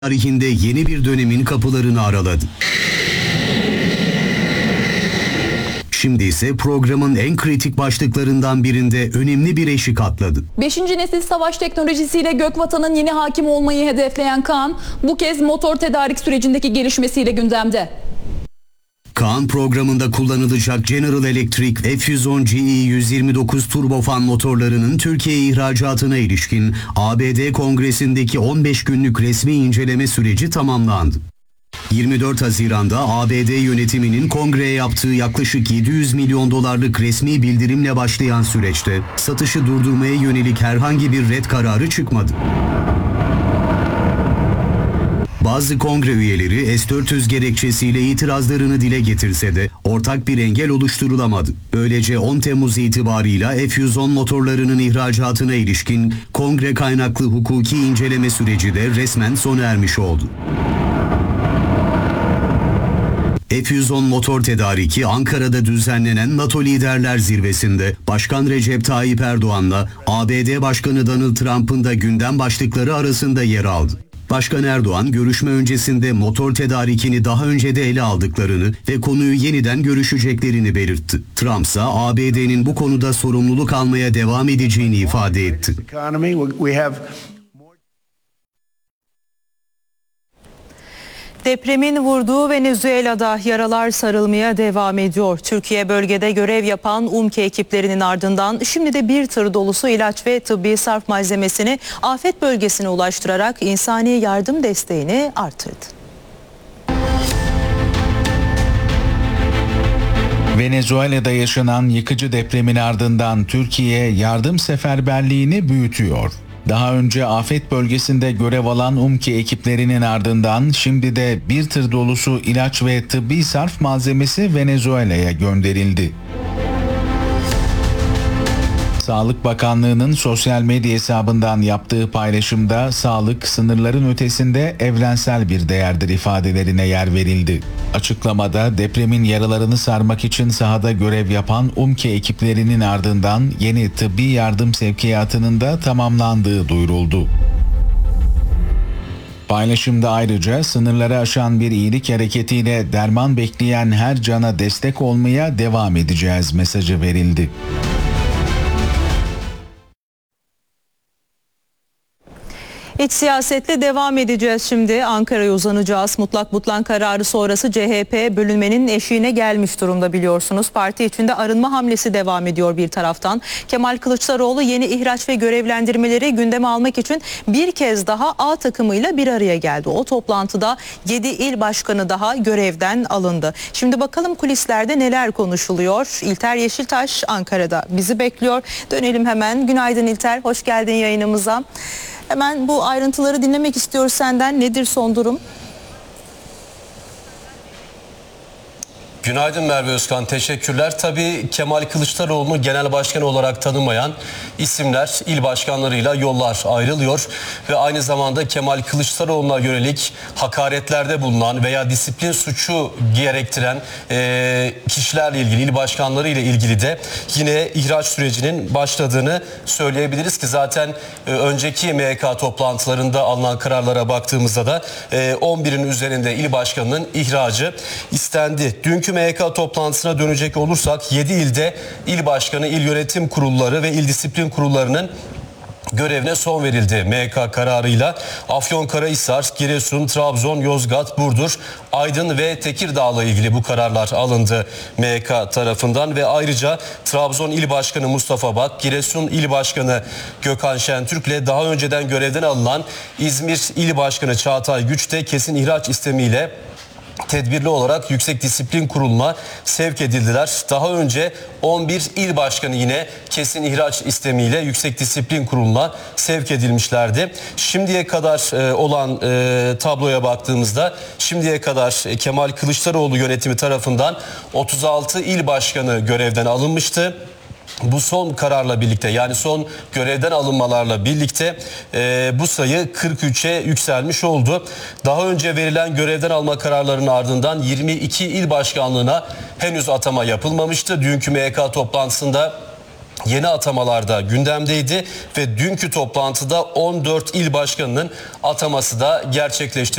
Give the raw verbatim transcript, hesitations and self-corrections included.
tarihinde yeni bir dönemin kapılarını araladı. Şimdi ise programın en kritik başlıklarından birinde önemli bir eşik atladı. Beşinci nesil savaş teknolojisiyle Gökvatan'ın yeni hakim olmayı hedefleyen Kaan, bu kez motor tedarik sürecindeki gelişmesiyle gündemde. Kaan programında kullanılacak General Electric F yüz on G E yüz yirmi dokuz turbofan motorlarının Türkiye ihracatına ilişkin A B D Kongresi'ndeki on beş günlük resmi inceleme süreci tamamlandı. yirmi dört Haziran'da A B D yönetiminin kongreye yaptığı yaklaşık yedi yüz milyon dolarlık resmi bildirimle başlayan süreçte satışı durdurmaya yönelik herhangi bir ret kararı çıkmadı. Bazı kongre üyeleri S dört yüz gerekçesiyle itirazlarını dile getirse de ortak bir engel oluşturulamadı. Böylece on Temmuz itibarıyla F yüz on motorlarının ihracatına ilişkin kongre kaynaklı hukuki inceleme süreci de resmen sona ermiş oldu. F yüz on motor tedariki Ankara'da düzenlenen NATO Liderler Zirvesi'nde Başkan Recep Tayyip Erdoğan'la A B D Başkanı Donald Trump'ın da gündem başlıkları arasında yer aldı. Başkan Erdoğan görüşme öncesinde motor tedarikini daha önce de ele aldıklarını ve konuyu yeniden görüşeceklerini belirtti. Trump ise A B D'nin bu konuda sorumluluk almaya devam edeceğini ifade etti. Depremin vurduğu Venezuela'da yaralar sarılmaya devam ediyor. Türkiye bölgede görev yapan UMKE ekiplerinin ardından şimdi de bir tır dolusu ilaç ve tıbbi sarf malzemesini afet bölgesine ulaştırarak insani yardım desteğini artırdı. Venezuela'da yaşanan yıkıcı depremin ardından Türkiye yardım seferberliğini büyütüyor. Daha önce afet bölgesinde görev alan UMKE ekiplerinin ardından şimdi de bir tır dolusu ilaç ve tıbbi sarf malzemesi Venezuela'ya gönderildi. Sağlık Bakanlığı'nın sosyal medya hesabından yaptığı paylaşımda sağlık sınırların ötesinde evrensel bir değerdir ifadelerine yer verildi. Açıklamada depremin yaralarını sarmak için sahada görev yapan UMKE ekiplerinin ardından yeni tıbbi yardım sevkiyatının da tamamlandığı duyuruldu. Paylaşımda ayrıca sınırları aşan bir iyilik hareketiyle derman bekleyen her cana destek olmaya devam edeceğiz mesajı verildi. İç siyasetle devam edeceğiz şimdi. Ankara'ya uzanacağız. Mutlak butlan kararı sonrası C H P bölünmenin eşiğine gelmiş durumda biliyorsunuz. Parti içinde arınma hamlesi devam ediyor bir taraftan. Kemal Kılıçdaroğlu yeni ihraç ve görevlendirmeleri gündeme almak için bir kez daha A takımıyla bir araya geldi. O toplantıda yedi il başkanı daha görevden alındı. Şimdi bakalım kulislerde neler konuşuluyor. İlter Yeşiltaş Ankara'da bizi bekliyor. Dönelim hemen. Günaydın İlter, hoş geldin yayınımıza. Hemen bu ayrıntıları dinlemek istiyoruz senden. Nedir son durum? Günaydın Merve Özkan, teşekkürler. Tabii Kemal Kılıçdaroğlu'nu genel başkan olarak tanımayan isimler il başkanlarıyla yollar ayrılıyor. Ve aynı zamanda Kemal Kılıçdaroğlu'na yönelik hakaretlerde bulunan veya disiplin suçu gerektiren e, kişilerle ilgili, il başkanları ile ilgili de yine ihraç sürecinin başladığını söyleyebiliriz ki zaten e, önceki M Y K toplantılarında alınan kararlara baktığımızda da e, on birin üzerinde il başkanının ihracı istendi. Dünkü M Y K toplantısına dönecek olursak yedi ilde il başkanı, il yönetim kurulları ve il disiplin kurullarının görevine son verildi M Y K kararıyla. Afyonkarahisar, Giresun, Trabzon, Yozgat, Burdur, Aydın ve Tekirdağ'la ilgili bu kararlar alındı M Y K tarafından ve ayrıca Trabzon İl Başkanı Mustafa Bak, Giresun İl Başkanı Gökhan Şentürk ile daha önceden görevden alınan İzmir İl Başkanı Çağatay Güç de kesin ihraç istemiyle tedbirli olarak Yüksek Disiplin Kurulu'na sevk edildiler. Daha önce on bir il başkanı yine kesin ihraç istemiyle Yüksek Disiplin Kurulu'na sevk edilmişlerdi. Şimdiye kadar olan tabloya baktığımızda şimdiye kadar Kemal Kılıçdaroğlu yönetimi tarafından otuz altı il başkanı görevden alınmıştı. Bu son kararla birlikte, yani son görevden alınmalarla birlikte e, bu sayı kırk üçe yükselmiş oldu. Daha önce verilen görevden alma kararlarının ardından yirmi iki il başkanlığına henüz atama yapılmamıştı. Dünkü M Y K toplantısında yeni atamalarda gündemdeydi ve dünkü toplantıda on dört il başkanının ataması da gerçekleşti.